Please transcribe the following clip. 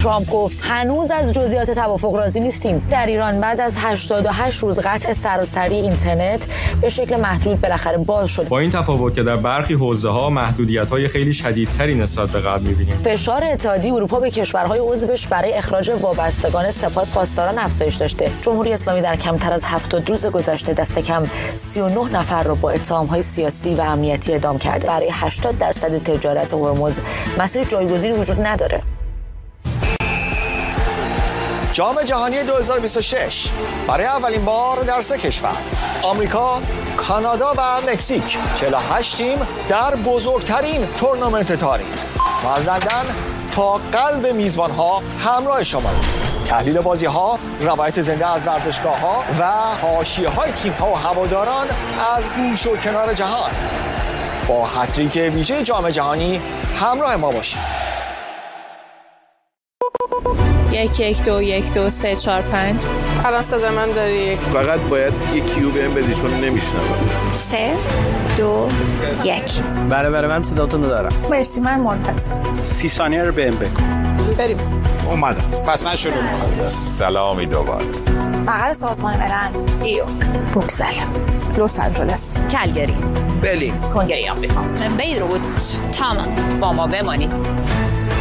ترامپ گفت هنوز از جزئیات توافق راضی نیستیم. در ایران بعد از 88 روز قطع سراسری اینترنت به شکل محدود بالاخره باز شد. با این تفاوت که در برخی حوزه‌ها محدودیت‌های خیلی شدیدتری نسبت به قبل می‌بینیم. فشار اتحادیه اروپا به کشورهای عضوش برای اخراج وابستگان سپاه پاسداران افزایش داشته. جمهوری اسلامی در کمتر از 70 روز گذشته دست کم 39 نفر را با اتهام‌های سیاسی و امنیتی اعدام کرده. برای 80% تجارت هرمز مسیر جایگزینی وجود نداره. جام جهانی 2026 برای اولین بار در 3 کشور آمریکا، کانادا و مکزیک 48 تیم در بزرگترین تورنمنت تاریخ و از لندن تا قلب میزبانها همراه شما. تحلیل بازی‌ها، روایت زنده از ورزشگاه‌ها و حاشیه‌های تیم‌ها و هواداران از گوش و کنار جهان. با هتریک ویژه جام جهانی همراه ما باشید. 1 1 2 1 2 3 4 5. الان صدا من داری. فقط باید یه کیو بهم بدی چون نمیشنوم. 3 2 1. برای من صداتون رو دارم. مرسی، من منتظرم. 30 ثانیه رو بهم بگو. بریم. اومدم. پس من شروع می‌کنم. سلامی دوباره. مقر سازمان ملل، نیویورک، بروکسل، لس آنجلس، کلگری، برلین، کنگره آمریکا، بیروت. تمام. با ما بمانید.